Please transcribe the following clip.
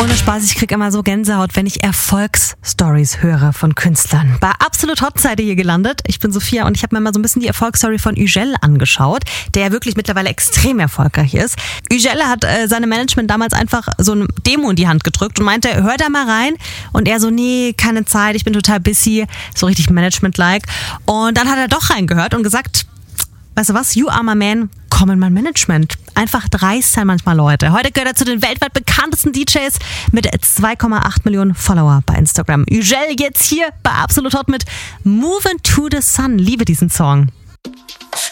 Ohne Spaß, ich kriege immer so Gänsehaut, wenn ich Erfolgsstories höre von Künstlern. Bei Absolut Hot-Seite hier gelandet. Ich bin Sophia und ich habe mir mal so ein bisschen die Erfolgsstory von Ügel angeschaut, der ja wirklich mittlerweile extrem erfolgreich ist. Ügel hat seinem Management damals einfach so eine Demo in die Hand gedrückt und meinte, hör da mal rein. Und er so, nee, keine Zeit, ich bin total busy. So richtig Management-like. Und dann hat er doch reingehört und gesagt, weißt du was, you are my man, komm in mein Management. Einfach dreist sein manchmal Leute. Heute gehört er zu den weltweit bekanntesten DJs mit 2,8 Millionen Follower bei Instagram. Ügel jetzt hier bei Absolut Hot mit Moving to the Sun. Liebe diesen Song.